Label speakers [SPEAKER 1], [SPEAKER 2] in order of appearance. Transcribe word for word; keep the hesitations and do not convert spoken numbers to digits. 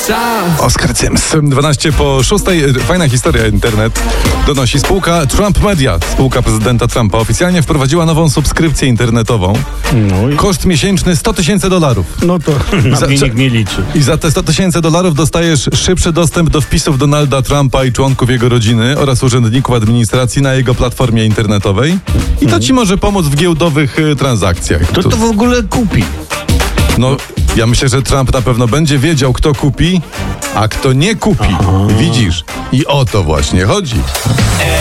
[SPEAKER 1] czas.
[SPEAKER 2] Oskar Cyms. dwanaście po szóstej. Fajna historia, internet donosi. Spółka Trump Media, spółka prezydenta Trumpa, oficjalnie wprowadziła nową subskrypcję internetową.
[SPEAKER 3] No i,
[SPEAKER 2] Koszt miesięczny sto tysięcy dolarów.
[SPEAKER 3] no to na
[SPEAKER 2] Za-
[SPEAKER 3] mnie nikt nie liczy.
[SPEAKER 2] I za te sto tysięcy dolarów dostajesz szybszy dostęp do wpisów Donalda Trumpa i członków jego rodziny oraz urzędników administracji na jego platformie internetowej. I to ci może pomóc w giełdowych y, transakcjach.
[SPEAKER 3] Kto
[SPEAKER 2] Tu-
[SPEAKER 3] to w ogóle kupi?
[SPEAKER 2] No, ja myślę, że Trump na pewno będzie wiedział, kto kupi, a kto nie kupi. Widzisz? I o to właśnie chodzi.